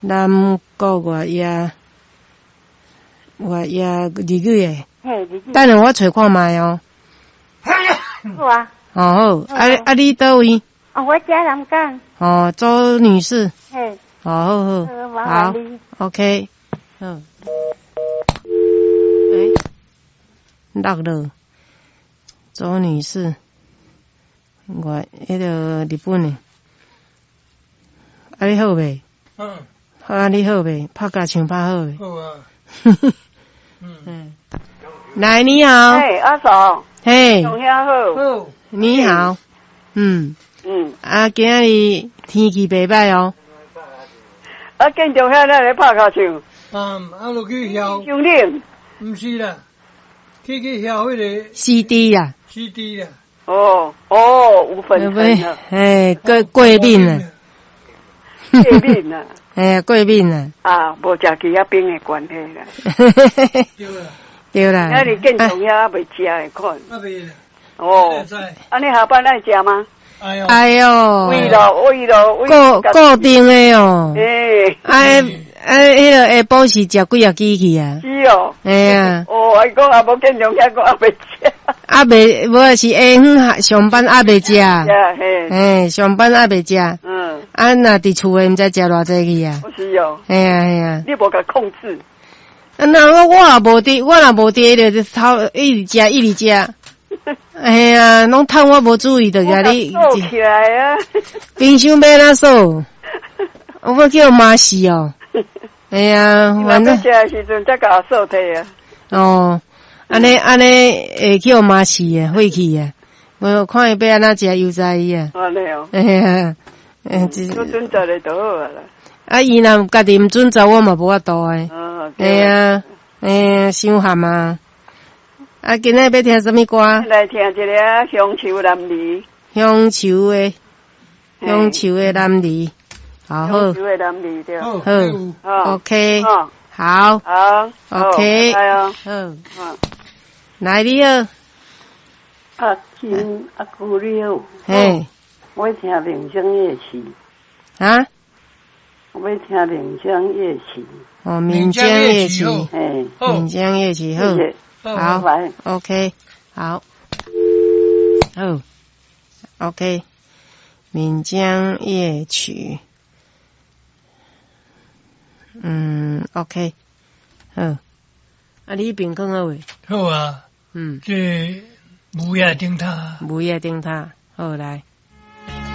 南国外野日语诶。 嘿，日语。 等下我找看卖哦。 好啊。 哦好，你倒位？ 哦，我家南港。 哦，周女士。 嘿。 哦，好 ，OK， 嗯，落了，周女士，迄个日本的，你好未？好你好未？拍甲唱拍好未？ 好啊。 来，你好。 嘿，阿嫂。 嘿。 中兄好。 好。 你好。今日天气袂歹哦。 见中兄咱来拍卡唱。 落去遐。 伤冷。 毋是啦，去遐迄个。 CD 啦。 CD 啦。 哦，有粉尘了。 过敏了。 过敏了。 过敏了。 无食其他冰的关系啦。 对啦。 对啦。 那你见中兄还未食的款。 未啦。 哦。你下班爱食吗？ 哎呦， 为了固定的哦。迄个下晡是食几啊机器啊？ 是哦。 呀。 哦，伊讲也无见中遐讲也未食。 未，无是下昏上班未食。 嘿。 上班未食。若伫厝诶，毋知食偌济去啊？ 是哦。 呀。 你无甲控制。 那我也无伫，就头一直食。拢趁我无注意的甲你。 收起来啊！ 冰箱要哪收？我叫妈死哦。 反正食的时阵才甲收摕啊。 哦，安尼会叫妈死啊，废去啊。我看伊要安怎食，又知伊啊。 安尼哦。都准则咧就好啦。 伊若家己毋准则，我嘛无法度诶。伤寒啊。今日要听什么歌？ 来听一个乡愁男儿。 乡愁的男儿，好。 乡愁的男儿对。 好 ，OK， 好 ，OK， 好。来你好。 亲姑你好。 嘿。 我要听《岭乡夜曲》。我要听《岭乡夜曲》。 哦，闽江夜曲。闽江夜曲好。好 ，OK， 好，OK， 闽江夜曲，OK， 好，你评讲好未？ 好啊，这木叶顶塔， 好来。